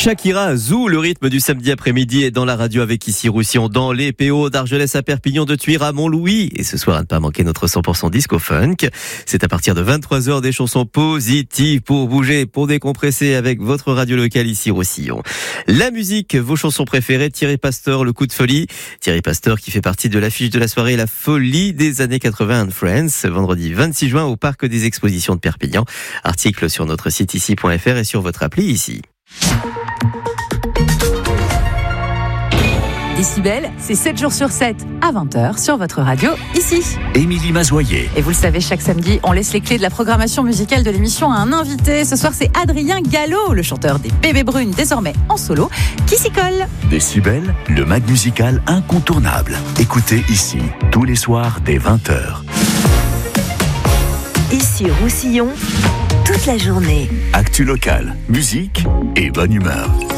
Shakira, Zou, le rythme du samedi après-midi est dans la radio avec ici Roussillon, dans les PO d'Argelès à Perpignan, de Thuir à Montlouis. Et ce soir, à ne pas manquer notre 100% disco funk. C'est à partir de 23h des chansons positives pour bouger, pour décompresser avec votre radio locale ici Roussillon. La musique, vos chansons préférées, Thierry Pasteur, le coup de folie. Thierry Pasteur qui fait partie de l'affiche de la soirée La folie des années 80 and Friends, vendredi 26 juin au Parc des Expositions de Perpignan. Article sur notre site ici.fr et sur votre appli ici. Décibel, c'est 7 jours sur 7, à 20h sur votre radio, ici. Émilie Mazoyer. Et vous le savez, chaque samedi, on laisse les clés de la programmation musicale de l'émission à un invité. Ce soir, c'est Adrien Gallo, le chanteur des Bébés Brunes, désormais en solo, qui s'y colle. Décibel, le mag musical incontournable. Écoutez ici, tous les soirs dès 20h. Ici Roussillon, toute la journée. Actu local, musique et bonne humeur.